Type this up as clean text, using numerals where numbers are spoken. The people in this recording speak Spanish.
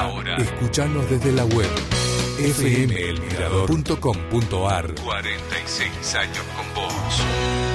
Escuchanos desde la web fmelmirador.com.ar. 46 años con vos.